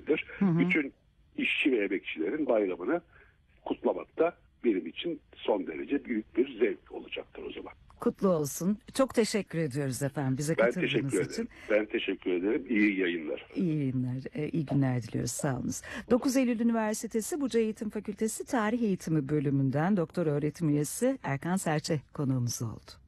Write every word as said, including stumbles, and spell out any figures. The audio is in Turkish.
günleridir. Hı hı. Bütün işçi ve emekçilerin bayramını kutlamak da benim için son derece büyük bir zevk olacaktır o zaman. Kutlu olsun. Çok teşekkür ediyoruz efendim bize Ben katıldığınız teşekkür için. ederim. Ben teşekkür ederim. İyi yayınlar. İyi yayınlar, e, iyi günler diliyoruz. Sağ olunuz. dokuz Eylül Üniversitesi Buca Eğitim Fakültesi Tarih Eğitimi Bölümünden doktor öğretim üyesi Erkan Serçe konuğumuz oldu.